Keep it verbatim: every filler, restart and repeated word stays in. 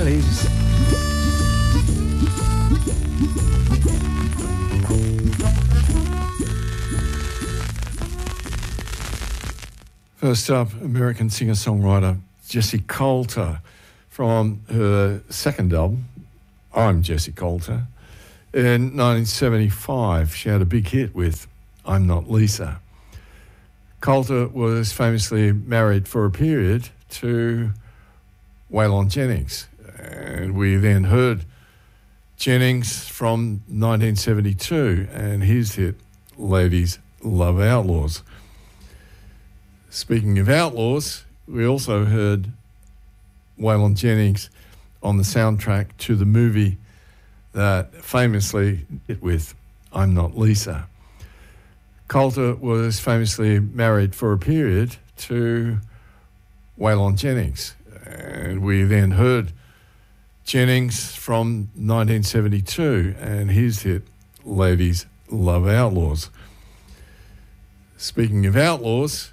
Kellys. First up, American singer-songwriter Jessi Colter from her second album, I'm Jessi Colter. In nineteen seventy-five, she had a big hit with I'm Not Lisa. Colter was famously married for a period to Waylon Jennings, and we then heard Jennings from nineteen seventy-two and his hit Ladies Love Outlaws. Speaking of outlaws, we also heard Waylon Jennings on the soundtrack to the movie that famously hit with I'm Not Lisa. Colter was famously married for a period to Waylon Jennings, and we then heard Jennings from nineteen seventy-two and his hit Ladies Love Outlaws. Speaking of outlaws,